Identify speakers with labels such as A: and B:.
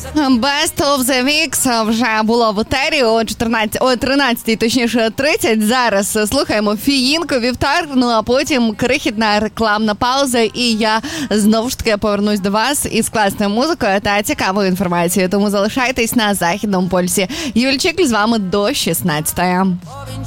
A: Best of the Mix вже було в етері о 13, точніше 30. Зараз слухаємо Фіїнко, Вівтар, ну а потім крихітна рекламна пауза, і я знову ж таки повернусь до вас із класною музикою та цікавою інформацією. Тому залишайтесь на Західному полюсі. Юльчик з вами до 16-ї.